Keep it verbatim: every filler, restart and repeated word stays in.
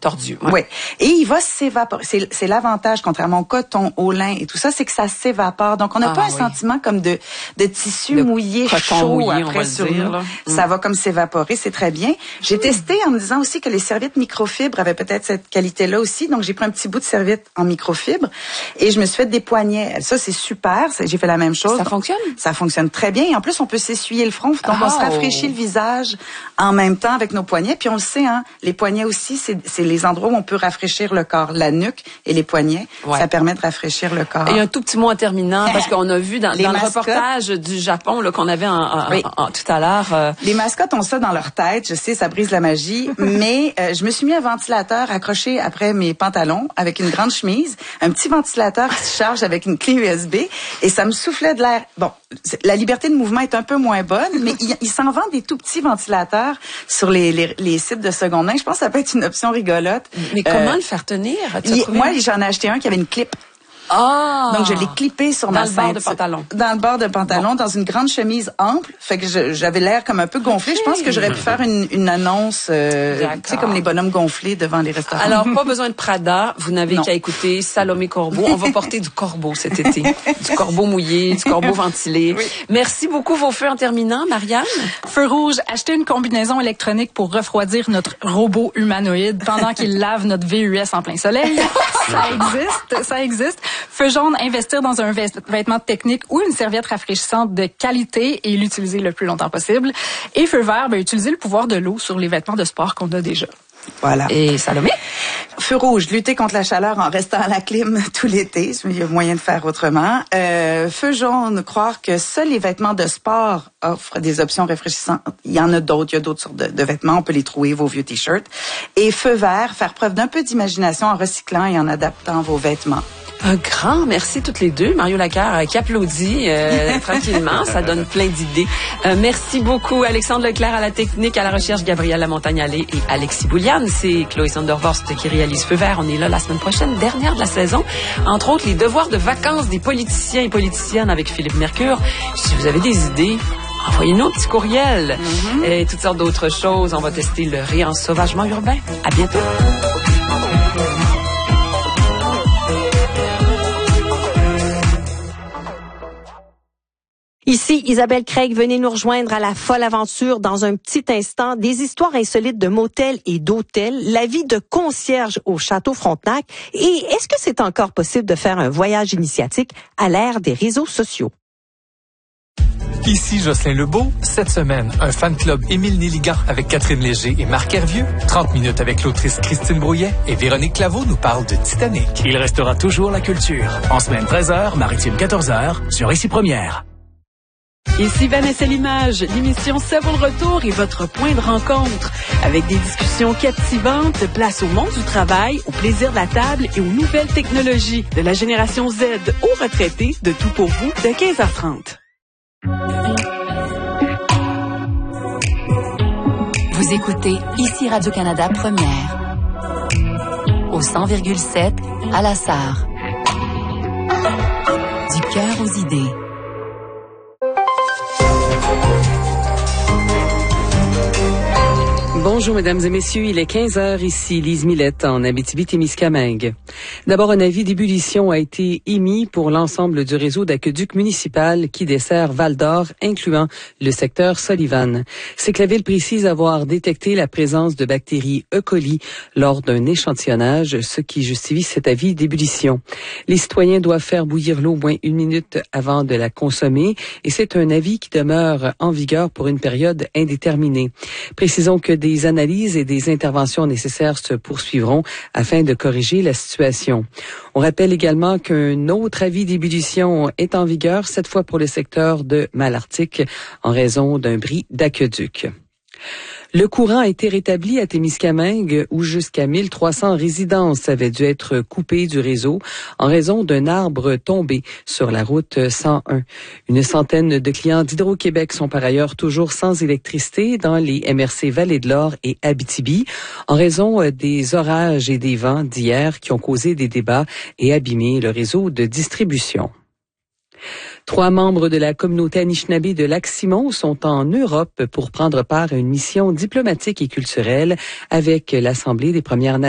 tordu. Ouais. Oui. Et il va s'évaporer. C'est, c'est l'avantage, contrairement au coton, au lin et tout ça, c'est que ça s'évapore. Donc, on n'a ah, pas un oui. sentiment comme de, de tissu de mouillé, chaud mouillé, après sur dire, nous. là. Ça mm. va comme s'évaporer, c'est très bien. J'ai mm. testé en me disant aussi que les serviettes microfibres avaient peut-être cette qualité-là aussi. Donc, j'ai pris un petit bout de serviette en microfibre et je me suis fait des poignets. Ça, c'est super. J'ai fait la même chose. Ça fonctionne? Ça fonctionne très bien. Et en plus, on peut s'essuyer le front. Donc, oh. on se rafraîchit le visage en même temps avec nos poignets. Puis, on le sait, hein, les poignets aussi, c'est, c'est les endroits où on peut rafraîchir le corps. La nuque et les poignets, ouais. ça permet de rafraîchir le corps. Et un tout petit mot en terminant, parce qu'on a vu dans, dans le reportage du Japon là, qu'on avait en, en, oui. en, en, tout à l'heure. Euh... Les mascottes ont ça dans leur tête. Je sais, ça brise la magie. mais euh, je me suis mis un ventilateur accroché après mes pantalons avec une grande chemise. Un petit ventilateur qui se charge avec une clé U S B. Et ça me soufflait de l'air. Bon, la liberté de mouvement est un peu moins bonne, mais il, il s'en vend des tout petits ventilateurs sur les, les, les sites de seconde main. Je pense que ça peut être une option rigolote. Mais comment euh, le faire tenir? Il, moi, j'en ai acheté un qui avait une clip. Ah! Donc, je l'ai clippé sur dans ma ceinture. Dans le bord de pantalon. Dans le bord de pantalon, bon. Dans une grande chemise ample. Fait que je, j'avais l'air comme un peu gonflé. Okay. Je pense que j'aurais pu faire une, une annonce, euh, tu sais, comme les bonhommes gonflés devant les restaurants. Alors, pas besoin de Prada. Vous n'avez non. qu'à écouter Salomé Corbeau. On va porter du corbeau cet été. Du corbeau mouillé, du corbeau ventilé. Oui. Merci beaucoup. Vos feux en terminant, Marianne. Feu rouge, acheter une combinaison électronique pour refroidir notre robot humanoïde pendant qu'il lave notre V U S en plein soleil. Ça existe, ça existe. Feu jaune, investir dans un vêtement technique ou une serviette rafraîchissante de qualité et l'utiliser le plus longtemps possible. Et feu vert, ben, utiliser le pouvoir de l'eau sur les vêtements de sport qu'on a déjà. Voilà. Et Salomé? Feu rouge, lutter contre la chaleur en restant à la clim tout l'été. Il y a moyen de faire autrement. Euh, feu jaune, croire que seuls les vêtements de sport offrent des options rafraîchissantes. Il y en a d'autres, il y a d'autres sortes de, de vêtements. On peut les trouver, vos vieux t-shirts. Et feu vert, faire preuve d'un peu d'imagination en recyclant et en adaptant vos vêtements. Un grand merci toutes les deux. Mario Lacarre euh, qui applaudit euh, tranquillement. Ça donne plein d'idées. Euh, merci beaucoup Alexandre Leclerc à la technique, à la recherche, Gabrielle Lamontagne-Allé et Alexis Bouliane. C'est Chloé Sondervorst qui réalise Feu vert. On est là la semaine prochaine, dernière de la saison. Entre autres, les devoirs de vacances des politiciens et politiciennes avec Philippe Mercure. Si vous avez des idées, envoyez-nous un petit courriel. Mm-hmm. Et toutes sortes d'autres choses. On va tester le réensauvagement urbain. À bientôt. Ici Isabelle Craig, venez nous rejoindre à la folle aventure dans un petit instant. Des histoires insolites de motels et d'hôtels, la vie de concierge au Château Frontenac et est-ce que c'est encore possible de faire un voyage initiatique à l'ère des réseaux sociaux? Ici Jocelyn Lebeau. Cette semaine, un fan club Émile Néligan avec Catherine Léger et Marc Hervieux. trente minutes avec l'autrice Christine Brouillet et Véronique Claveau nous parle de Titanic. Il restera toujours la culture. En semaine treize heures, maritime quatorze heures, sur Ici Première. Ici Vanessa Limage, l'émission Ça vaut le retour est votre point de rencontre. Avec des discussions captivantes, place au monde du travail, au plaisir de la table et aux nouvelles technologies. De la génération Z aux retraités, de tout pour vous, de quinze heures trente. Vous écoutez Ici Radio-Canada Première. Au cent virgule sept, à la Sarre. Du cœur aux idées. Bonjour, mesdames et messieurs. Il est quinze heures ici, Lise Millette, en Abitibi-Témiscamingue. D'abord, un avis d'ébullition a été émis pour l'ensemble du réseau d'aqueduc municipal qui dessert Val-d'Or, incluant le secteur Sullivan. C'est que la ville précise avoir détecté la présence de bactéries E. coli lors d'un échantillonnage, ce qui justifie cet avis d'ébullition. Les citoyens doivent faire bouillir l'eau au moins une minute avant de la consommer et c'est un avis qui demeure en vigueur pour une période indéterminée. Précisons que des Des analyses et des interventions nécessaires se poursuivront afin de corriger la situation. On rappelle également qu'un autre avis d'ébullition est en vigueur, cette fois pour le secteur de Malartic, en raison d'un bris d'aqueduc. Le courant a été rétabli à Témiscamingue où jusqu'à mille trois cents résidences avaient dû être coupées du réseau en raison d'un arbre tombé sur la route cent un. Une centaine de clients d'Hydro-Québec sont par ailleurs toujours sans électricité dans les M R C Vallée de l'Or et Abitibi en raison des orages et des vents d'hier qui ont causé des débats et abîmé le réseau de distribution. Trois membres de la communauté Anishinaabe de Lac-Simon sont en Europe pour prendre part à une mission diplomatique et culturelle avec l'Assemblée des Premières Nations.